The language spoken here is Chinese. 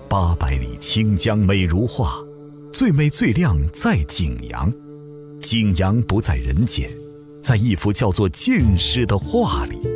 800里清江美如画，最美最亮在景阳。景阳不在人间，在一幅叫做《剑诗》的画里。